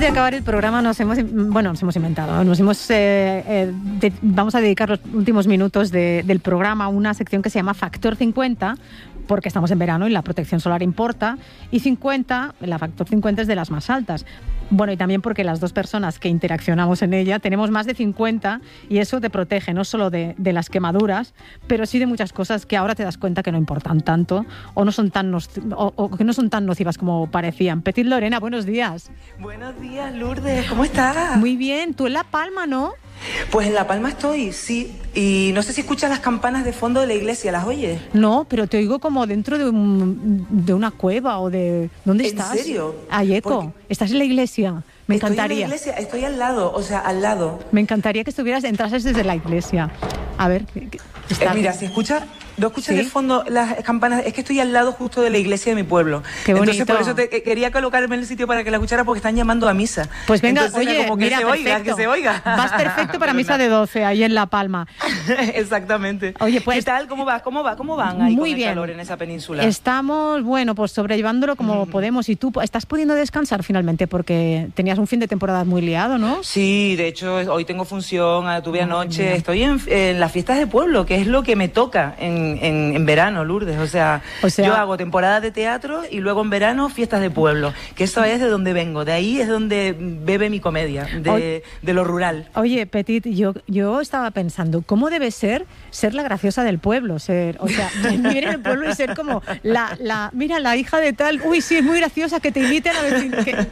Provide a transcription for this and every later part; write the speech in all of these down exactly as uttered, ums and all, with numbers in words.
de acabar el programa nos hemos, bueno, nos hemos inventado, nos hemos, eh, eh, de, vamos a dedicar los últimos minutos de, del programa a una sección que se llama Factor cincuenta, porque estamos en verano y la protección solar importa, y cincuenta, la Factor cincuenta es de las más altas. Bueno, y también porque las dos personas que interaccionamos en ella tenemos más de cincuenta y eso te protege no solo de, de las quemaduras, pero sí de muchas cosas que ahora te das cuenta que no importan tanto o no son tan, o, o que no son tan nocivas como parecían. Petit Lorena, buenos días. Buenos días, Lourdes, ¿cómo estás? Muy bien, tú en La Palma, ¿no? Pues en La Palma estoy, sí. Y no sé si escuchas las campanas de fondo de la iglesia, ¿las oyes? No, pero te oigo como dentro de, un, de una cueva o de... ¿Dónde ¿En estás? ¿En serio? Ay, eco, porque... ¿estás en la iglesia? Me estoy encantaría. En la iglesia, estoy al lado, o sea, al lado. Me encantaría que estuvieras, entrases desde la iglesia. A ver... Eh, mira, si escuchas... ¿No escuchas ¿Sí? de fondo las campanas? Es que estoy al lado justo de la iglesia de mi pueblo. Qué bonito. Entonces por eso te, quería colocarme en el sitio para que la escuchara porque están llamando a misa. Pues venga, Entonces, oye, como que mira, se perfecto. oiga, que se oiga. Vas perfecto para misa de doce, ahí en La Palma. Exactamente. Oye, pues... ¿Qué tal? ¿Cómo va? ¿Cómo va? ¿Cómo van ahí muy con bien. el calor en esa península? Estamos, bueno, pues sobrellevándolo como mm. podemos. ¿Y tú estás pudiendo descansar finalmente? Porque tenías un fin de temporada muy liado, ¿no? Sí, de hecho, hoy tengo función, tuve anoche. Bien. Estoy en, en las fiestas de pueblo, que es lo que me toca en, en, en verano, Lourdes. O sea, O sea, yo hago temporada de teatro y luego en verano fiestas de pueblo, que eso es de donde vengo, de ahí es donde bebe mi comedia, de, oye, de lo rural. Oye, Petit, yo, yo estaba pensando, ¿cómo debe ser ser la graciosa del pueblo? Ser, o sea, vivir en el pueblo y ser como la, la, mira, la hija de tal, uy, sí, es muy graciosa, que te imiten a ver si... Que...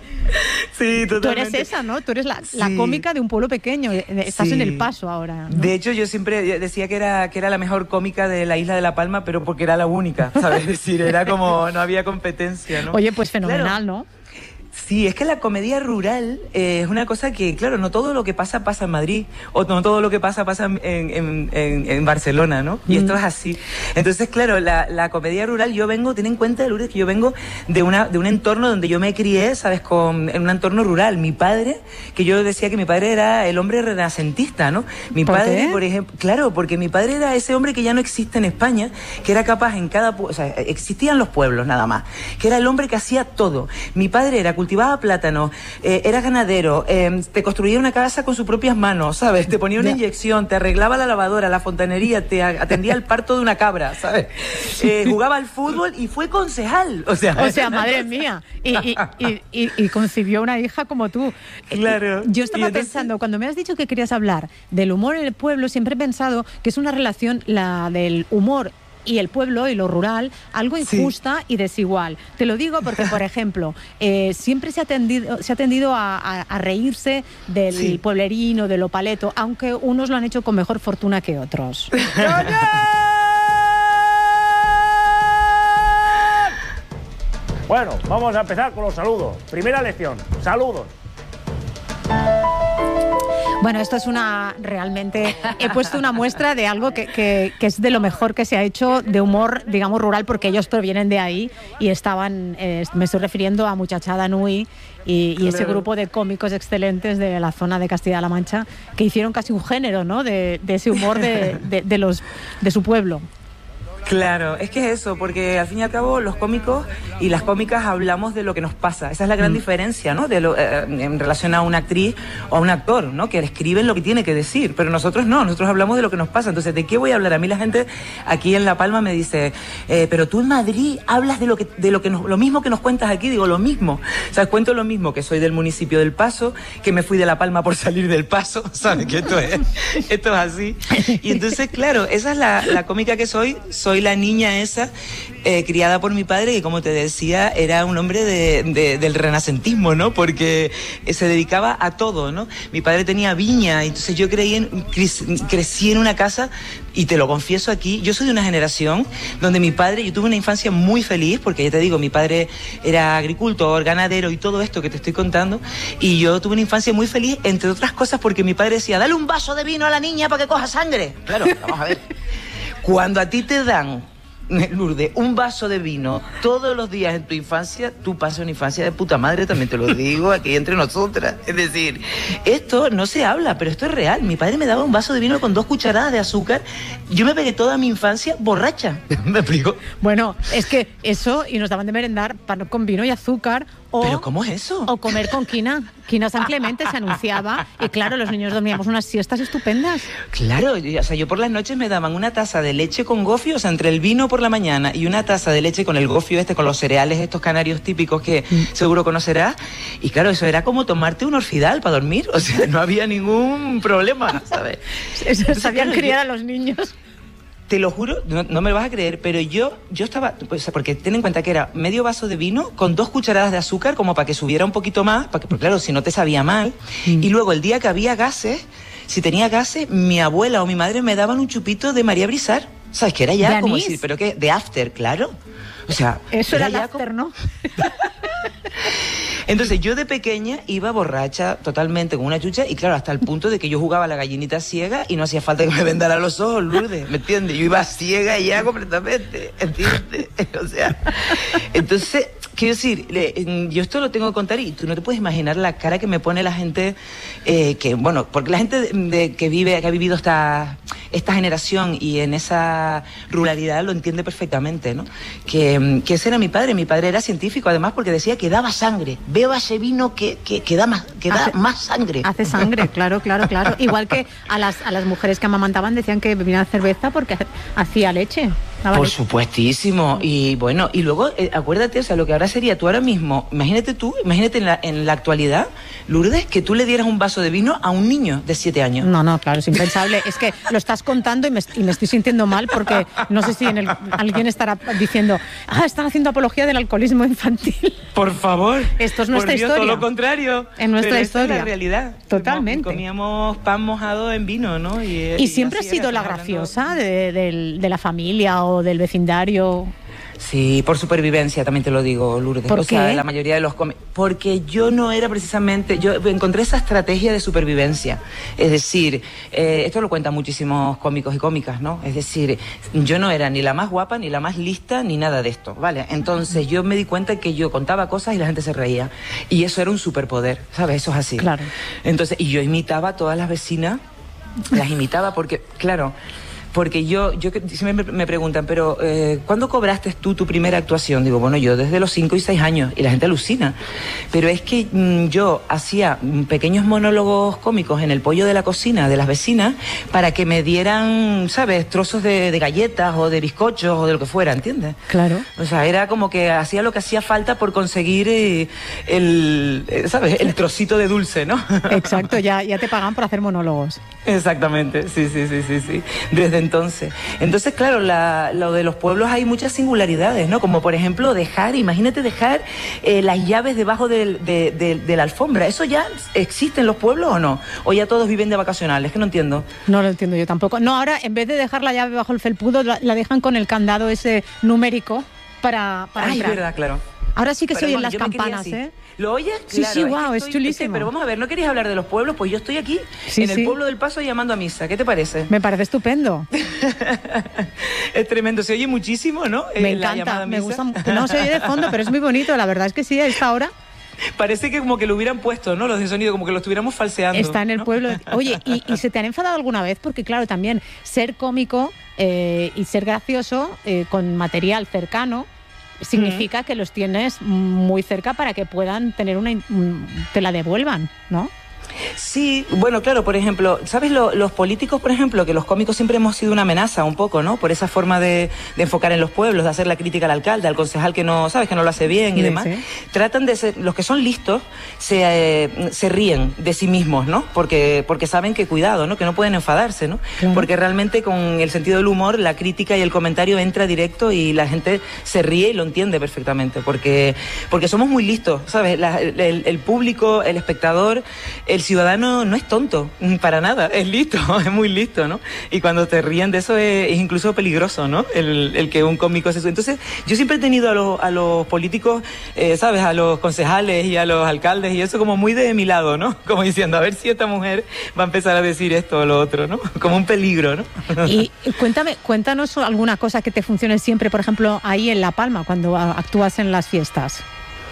Sí, totalmente. Tú eres esa, ¿no? Tú eres la, sí. la cómica de un pueblo pequeño, estás sí. en El Paso ahora, ¿no? De hecho, yo siempre decía que era, que era la mejor cómica de la isla de La Palma, pero porque era la única, ¿sabes? Es decir, era como, no había competencia, ¿no? Oye, pues fenomenal, claro. ¿no? Sí, es que la comedia rural eh, es una cosa que, claro, no todo lo que pasa pasa en Madrid, o no todo lo que pasa pasa en, en, en, en Barcelona, ¿no? Y mm. esto es así. Entonces, claro, la, la comedia rural, yo vengo, ten en cuenta, Lourdes, que yo vengo de una de un entorno donde yo me crié, ¿sabes? Con, en un entorno rural. Mi padre, que yo decía que mi padre era el hombre renacentista, ¿no? Mi ¿Por padre, qué? por ejemplo, claro, porque mi padre era ese hombre que ya no existe en España, que era capaz en cada, o sea, existían los pueblos nada más, que era el hombre que hacía todo. Mi padre era cultivaba plátano, eh, era ganadero, eh, te construía una casa con sus propias manos, ¿sabes? Te ponía una yeah. inyección, te arreglaba la lavadora, la fontanería, te atendía el parto de una cabra, ¿sabes? Eh, jugaba al fútbol y fue concejal, o sea... O sea, madre mía, y, y, y, y, y concibió una hija como tú. Claro. Yo estaba entonces... pensando, cuando me has dicho que querías hablar del humor en el pueblo, siempre he pensado que es una relación, la del humor y el pueblo y lo rural, algo injusta sí. y desigual. Te lo digo porque, por ejemplo, eh, siempre se ha tendido, se ha tendido a, a, a reírse del sí. pueblerino, de lo paleto, aunque unos lo han hecho con mejor fortuna que otros. Bueno, vamos a empezar con los saludos. Primera lección, saludos. Bueno, esto es una, realmente, he puesto una muestra de algo que, que, que es de lo mejor que se ha hecho de humor, digamos, rural, porque ellos provienen de ahí y estaban, eh, me estoy refiriendo a Muchachada Nui y, y ese grupo de cómicos excelentes de la zona de Castilla-La Mancha que hicieron casi un género, ¿no?, de, de ese humor de, de, de, los, de su pueblo. Claro, es que es eso, porque al fin y al cabo los cómicos y las cómicas hablamos de lo que nos pasa. Esa es la gran mm. diferencia, ¿no? De lo, eh, en relación a una actriz o a un actor, ¿no? Que escriben lo que tiene que decir, pero nosotros no, nosotros hablamos de lo que nos pasa. Entonces, ¿de qué voy a hablar? A mí la gente aquí en La Palma me dice, eh, pero tú en Madrid hablas de lo que, de lo que nos, lo mismo que nos cuentas aquí. Digo, lo mismo. O sea, cuento lo mismo, que soy del municipio del Paso, que me fui de La Palma por salir del Paso, ¿sabes? Que esto es, esto es así. Y entonces, claro, esa es la, la cómica que soy, soy la niña esa, eh, criada por mi padre, que como te decía, era un hombre de, de, del renacentismo, ¿no? Porque se dedicaba a todo, ¿no? Mi padre tenía viña, entonces yo creí en, crecí en una casa, y te lo confieso aquí, yo soy de una generación donde mi padre, yo tuve una infancia muy feliz, porque ya te digo, mi padre era agricultor, ganadero y todo esto que te estoy contando, y yo tuve una infancia muy feliz, entre otras cosas porque mi padre decía, dale un vaso de vino a la niña para que coja sangre. Claro, vamos a ver. Cuando a ti te dan, Lourdes, un vaso de vino todos los días en tu infancia, tú pasas una infancia de puta madre, también te lo digo aquí entre nosotras. Es decir, esto no se habla, pero esto es real. Mi padre me daba un vaso de vino con dos cucharadas de azúcar. Yo me pegué toda mi infancia borracha. ¿Me explico? Bueno, es que eso, y nos daban de merendar pan con vino y azúcar, O, ¿Pero cómo es eso? O comer con quina. Quina San Clemente se anunciaba y claro, los niños dormíamos unas siestas estupendas. Claro, yo, o sea, yo por las noches me daban una taza de leche con gofio, o sea, entre el vino por la mañana y una taza de leche con el gofio este, con los cereales estos canarios típicos que mm. seguro conocerás. Y claro, eso era como tomarte un Orfidal para dormir, o sea, no había ningún problema, ¿sabes? Entonces, sabían claro, criar yo... a los niños. Te lo juro, no, no me lo vas a creer, pero yo yo estaba, pues, porque ten en cuenta que era medio vaso de vino con dos cucharadas de azúcar como para que subiera un poquito más, para que, porque claro, si no te sabía mal. Mm. Y luego el día que había gases, si tenía gases, mi abuela o mi madre me daban un chupito de María Brizar. ¿Sabes? Que era ya como decir, pero que de after, claro. O sea, eso era, era ya after, como... ¿no? Entonces yo de pequeña iba borracha totalmente con una chucha y claro, hasta el punto de que yo jugaba a la gallinita ciega y no hacía falta que me vendara los ojos, Lourdes, ¿me entiendes? Yo iba ciega y ya completamente, ¿entiendes? O sea, entonces, quiero decir, yo esto lo tengo que contar y tú no te puedes imaginar la cara que me pone la gente eh, que, bueno, porque la gente de, de, que vive, que ha vivido esta, esta generación y en esa ruralidad lo entiende perfectamente, ¿no? Que, que ese era mi padre, mi padre era científico además porque decía que daba sangre. Beba ese vino que, que, que da, más, que da hace, más sangre. Hace sangre, claro, claro, claro. Igual que a las, a las mujeres que amamantaban decían que bebían cerveza porque hacía leche. Por leche. Supuestísimo. Y bueno, y luego, eh, acuérdate, o sea, lo que ahora sería tú ahora mismo, imagínate tú, imagínate en la, en la actualidad, Lourdes, que tú le dieras un vaso de vino a un niño de siete años. No, no, claro, es impensable. Es que lo estás contando y me, y me estoy sintiendo mal porque no sé si en el, alguien estará diciendo, ah, están haciendo apología del alcoholismo infantil. Por favor. Esto es nuestra por Dios, historia. Todo lo contrario. En nuestra Pero historia. Esta es la realidad. Totalmente. Comíamos pan mojado en vino, ¿no? Y, y, y siempre has sido la graciosa hablando... de, de, de la familia o del vecindario. Sí, por supervivencia, también te lo digo, Lourdes. ¿Por o qué? sea, la mayoría de los come... Porque yo no era precisamente... Yo encontré esa estrategia de supervivencia. Es decir, eh, esto lo cuentan muchísimos cómicos y cómicas, ¿no? Es decir, yo no era ni la más guapa, ni la más lista, ni nada de esto, ¿vale? Entonces yo me di cuenta que yo contaba cosas y la gente se reía. Y eso era un superpoder, ¿sabes? Eso es así. Claro. Entonces, y yo imitaba a todas las vecinas, las imitaba porque, claro... Porque yo, yo siempre me preguntan, pero eh, ¿cuándo cobraste tú tu primera actuación? Digo, bueno, yo desde los cinco y seis años, y la gente alucina. Pero es que mmm, yo hacía pequeños monólogos cómicos en el pollo de la cocina de las vecinas para que me dieran, ¿sabes?, trozos de, de galletas o de bizcochos o de lo que fuera, ¿entiendes? Claro. O sea, era como que hacía lo que hacía falta por conseguir eh, el, eh, ¿sabes?, el trocito de dulce, ¿no? Exacto, ya, ya te pagan por hacer monólogos. Exactamente, sí, sí, sí, sí, sí. Desde entonces. Entonces, claro, la, lo de los pueblos hay muchas singularidades, ¿no? Como por ejemplo dejar, imagínate dejar eh, las llaves debajo del, de, de, de la alfombra. ¿Eso ya existe en los pueblos o no? ¿O ya todos viven de vacacionales? Que no entiendo. No lo entiendo yo tampoco. No, ahora en vez de dejar la llave bajo el felpudo, la, la dejan con el candado ese numérico para, para Ay, entrar. Es verdad, claro. Ahora sí que pero se oyen bueno, las campanas, ¿eh? ¿Lo oyes? Sí, claro, sí, es wow, que es estoy, chulísimo. Es que, pero vamos a ver, ¿no querías hablar de los pueblos? Pues yo estoy aquí, sí, en sí. el pueblo del Paso, llamando a misa. ¿Qué te parece? Me parece estupendo. Es tremendo, se oye muchísimo, ¿no? Me eh, encanta, me gusta. No se oye de fondo, pero es muy bonito, la verdad es que sí, a esta hora. Parece que como que lo hubieran puesto, ¿no? Los de sonido, como que lo estuviéramos falseando. Está en el ¿no? pueblo. Oye, ¿y, ¿y se te han enfadado alguna vez? Porque claro, también ser cómico eh, y ser gracioso eh, con material cercano significa mm. que los tienes muy cerca para que puedan tener una... te la devuelvan, ¿no? Sí, bueno, claro, por ejemplo, ¿sabes? Lo, los políticos, por ejemplo, que los cómicos siempre hemos sido una amenaza un poco, ¿no? Por esa forma de, de enfocar en los pueblos, de hacer la crítica al alcalde, al concejal que no, ¿sabes? Que no lo hace bien y sí, demás. Sí. Tratan de ser, los que son listos, se, eh, se ríen de sí mismos, ¿no? Porque, porque saben que cuidado, ¿no? Que no pueden enfadarse, ¿no? Claro. Porque realmente con el sentido del humor, la crítica y el comentario entra directo y la gente se ríe y lo entiende perfectamente, porque, porque somos muy listos, ¿sabes? La, el, el público, el espectador, el ciudadano no es tonto, para nada, es listo, es muy listo, ¿no? Y cuando te ríen de eso es, es incluso peligroso, ¿no? El, el que un cómico se... Entonces, yo siempre he tenido a los, a los políticos, eh, ¿sabes? A los concejales y a los alcaldes y eso como muy de mi lado, ¿no? Como diciendo, a ver si esta mujer va a empezar a decir esto o lo otro, ¿no? Como un peligro, ¿no? Y cuéntame, cuéntanos alguna cosa que te funcione siempre, por ejemplo, ahí en La Palma, cuando actúas en las fiestas.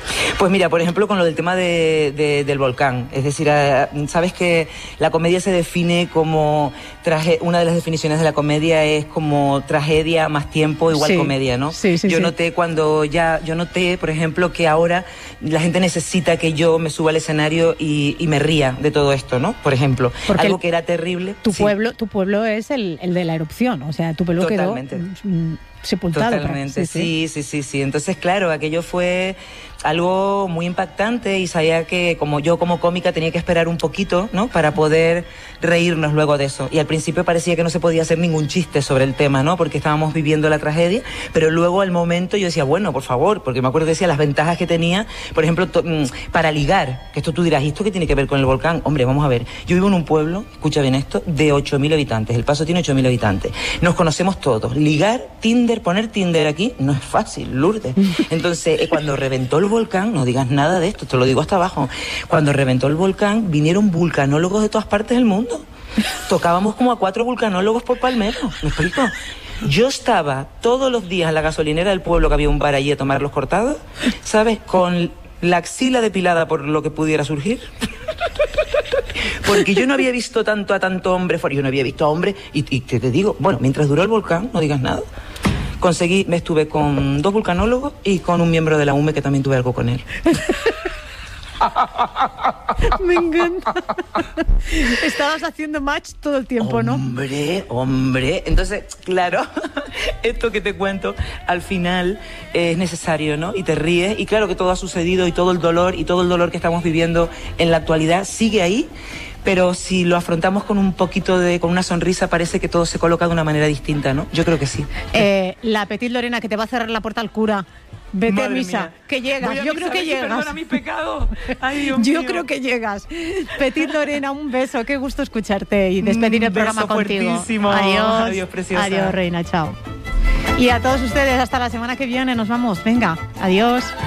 Pues mira, por ejemplo, con lo del tema de, de, del volcán. Es decir, sabes que la comedia se define como... Traje, una de las definiciones de la comedia es como tragedia más tiempo igual sí, comedia, ¿no? Sí, sí, yo sí. noté cuando ya... Yo noté, por ejemplo, que ahora la gente necesita que yo me suba al escenario y, y me ría de todo esto, ¿no? Por ejemplo, Porque algo el, que era terrible... Tu, sí. pueblo, tu pueblo es el, el de la erupción, o sea, tu pueblo Totalmente. quedó mm, sepultado. Totalmente, sí, sí, sí, sí, sí. Entonces, claro, aquello fue algo muy impactante y sabía que como yo como cómica tenía que esperar un poquito, ¿no? Para poder reírnos luego de eso. Y al principio parecía que no se podía hacer ningún chiste sobre el tema, ¿no? Porque estábamos viviendo la tragedia, pero luego al momento yo decía, bueno, por favor, porque me acuerdo que decía las ventajas que tenía, por ejemplo, to, para ligar, que esto tú dirás, ¿y esto qué tiene que ver con el volcán? Hombre, vamos a ver, yo vivo en un pueblo, escucha bien esto, de ocho mil habitantes, El Paso tiene ocho mil habitantes, nos conocemos todos, ligar, Tinder, poner Tinder aquí, no es fácil, Lourdes. Entonces, eh, cuando reventó el volcán, no digas nada de esto, te lo digo hasta abajo, cuando reventó el volcán, vinieron vulcanólogos de todas partes del mundo. Tocábamos como a cuatro vulcanólogos por palmero, ¿me explico? Yo estaba todos los días en la gasolinera del pueblo, que había un bar allí a tomar los cortados, ¿sabes? Con la axila depilada por lo que pudiera surgir. Porque yo no había visto tanto a tanto hombre fuera, yo no había visto a hombre, y, y te, te digo, bueno, mientras duró el volcán, no digas nada, conseguí, me estuve con dos vulcanólogos y con un miembro de la U M E que también tuve algo con él. Me encanta. Estabas haciendo match todo el tiempo, ¿no? Hombre, hombre. Entonces, claro, esto que te cuento, al final eh, es necesario, ¿no? Y te ríes, y claro que todo ha sucedido, y todo el dolor, y todo el dolor que estamos viviendo en la actualidad sigue ahí, pero si lo afrontamos con un poquito de, con una sonrisa, parece que todo se coloca de una manera distinta, ¿no? Yo creo que sí. Eh, la Petit Lorena, que te va a cerrar la puerta al cura. Vete Madre a misa, mía. que llegas, Voy a yo misa, creo que a ver si llegas. perdona mis pecados. Ay, Dios yo mío. creo que llegas. Petit Lorena, un beso, qué gusto escucharte y despedir el Un programa beso contigo. fuertísimo. Adiós. Adiós, preciosa. Adiós, reina, chao. Y a todos ustedes, hasta la semana que viene, nos vamos. Venga, adiós.